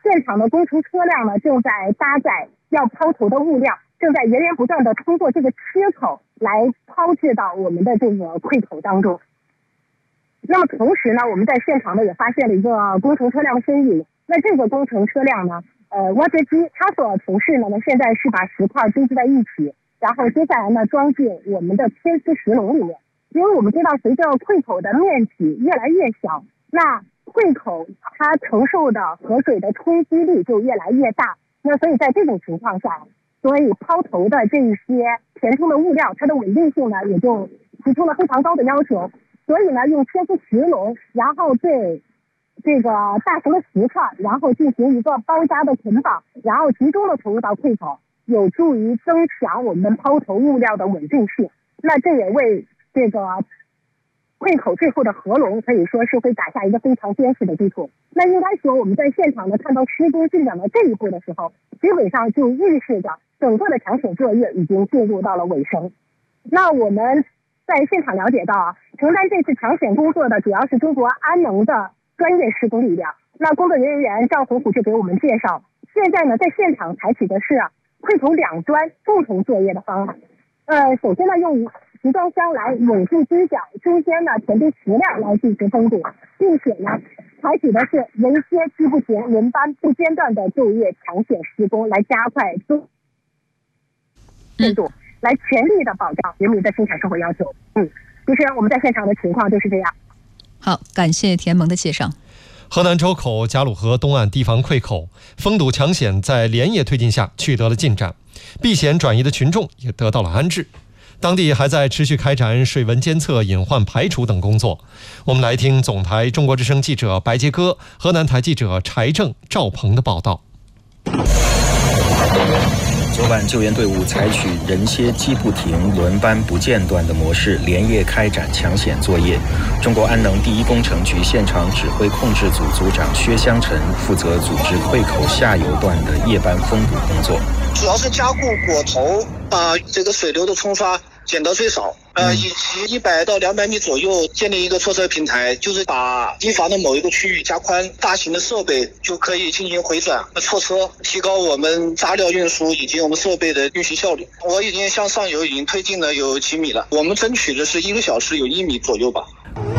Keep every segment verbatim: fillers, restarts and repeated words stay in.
现场的工程车辆呢正在搭载要抛投的物料，正在源源不断的通过这个切口来抛掷到我们的这个溃口当中。那么同时呢，我们在现场呢也发现了一个工程车辆身影。那这个工程车辆呢，呃，挖掘机它所从事的呢，现在是把石块堆积在一起，然后接下来呢装进我们的天丝石笼里面。因为我们知道，随着溃口的面积越来越小，那溃口它承受的河水的冲击力就越来越大。那所以在这种情况下，所以抛投的这一些填充的物料，它的稳定性呢也就提出了非常高的要求。所以呢，用天丝石笼，然后对这个大型的石块，然后进行一个包扎的捆绑，然后集中的投入到溃口，有助于增强我们抛投物料的稳定性。那这也为这个溃口最后的合龙可以说是会打下一个非常坚实的基础。那应该说我们在现场呢看到施工进展到这一步的时候，基本上就预示着整个的抢险作业已经进入到了尾声。那我们在现场了解到啊，承担这次抢险工作的主要是中国安能的专业施工力量。那工作人员赵洪虎就给我们介绍，现在呢在现场采取的是啊溃口两端共同作业的方案。呃，首先呢用集装箱来稳住支脚，中间呢填堆石料来进行封堵，并且呢采取的是人歇机不停、轮班不间断的昼夜抢险施工，来加快中进度。嗯来全力的保障人民的生产生活要求。嗯，其实我们在现场的情况就是这样。 好，感谢田萌的介绍。 河南周口贾鲁河东岸堤防溃口封堵抢险在连夜推进下取得了进展，避险转移的群众也得到了安置。当地还在持续开展水文监测、隐患排除等工作。我们来听总台中国之声记者白杰哥、河南台记者柴正、赵鹏的报道。 昨晚救援队伍采取人歇机不停、轮班不间断的模式，连夜开展抢险作业。中国安能第一工程局现场指挥控制组组长薛湘晨负责组织溃口下游段的夜班封堵工作， 主要是加固果头，把这个水流的冲刷减到最少。呃，以及一百到两百米左右建立一个错车平台，就是把堤防的某一个区域加宽，大型的设备就可以进行回转和错车，提高我们杂料运输以及我们设备的运行效率。我已经向上游已经推进了有几米了，我们争取的是一个小时有一米左右吧。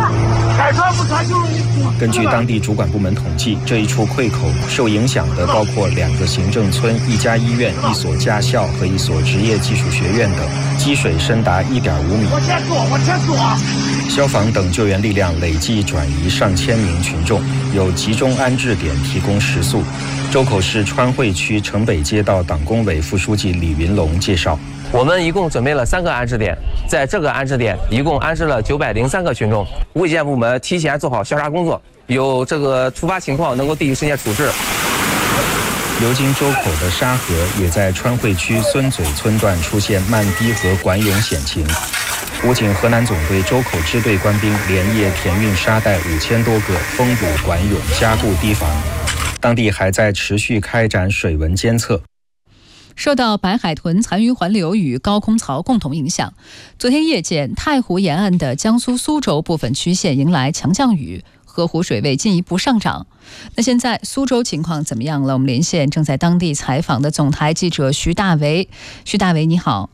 根据当地主管部门统计，这一处溃口受影响的包括两个行政村、一家医院、一所驾校和一所职业技术学院等，积水深达一点五米。消防等救援力量累计转移上千名群众，有集中安置点提供食宿。周口市川汇区城北街道党工委副书记李云龙介绍， 我们一共准备了三个安置点，在这个安置点一共安置了九百零三个群众。卫健部门提前做好消杀工作，有这个突发情况能够第一时间处置。 流经周口的沙河也在川汇区孙嘴村段出现漫堤和管涌险情。武警河南总队周口支队官兵连夜填运沙袋五千多个，封堵管涌，加固堤防。当地还在持续开展水文监测。 受到白海豚残余环流与高空槽共同影响，昨天夜间太湖沿岸的江苏苏州部分区县迎来强降雨，河湖水位进一步上涨。那现在苏州情况怎么样了？我们连线正在当地采访的总台记者徐大为。徐大为，你好。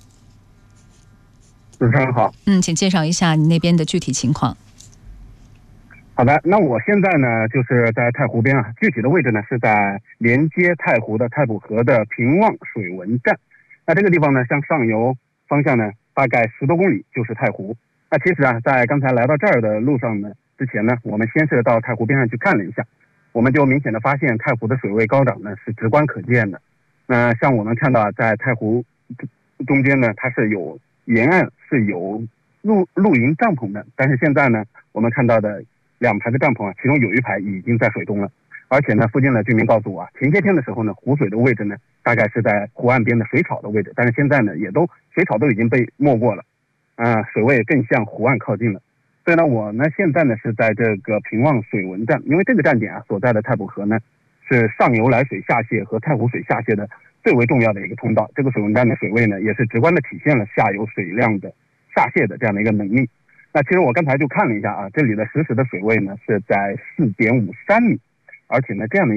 主持人好。 嗯，请介绍一下你那边的具体情况。 好的，那我现在呢就是在太湖边啊，具体的位置呢是在连接太湖的太浦河的平望水文站。那这个地方呢向上游方向呢大概十多公里就是太湖。那其实啊，在刚才来到这儿的路上呢之前呢，我们先是到太湖边上去看了一下，我们就明显的发现太湖的水位高涨呢是直观可见的。那像我们看到在太湖中间呢，它是有沿岸是有露露营帐篷的，但是现在呢我们看到的两排的帐篷啊，其中有一排已经在水中了。而且呢，附近的居民告诉我啊，前些天的时候呢，湖水的位置呢，大概是在湖岸边的水草的位置，但是现在呢，也都水草都已经被没过了，啊、呃，水位更向湖岸靠近了。所以呢，我呢现在呢是在这个平望水文站，因为这个站点啊所在的太浦河呢，是上游来水下泄和太湖水下泄的最为重要的一个通道。这个水文站的水位呢，也是直观的体现了下游水量的下泄的这样的一个能力。那其实我刚才就看了一下啊，这里的实时的水位呢是在四点五三米，而且呢这样的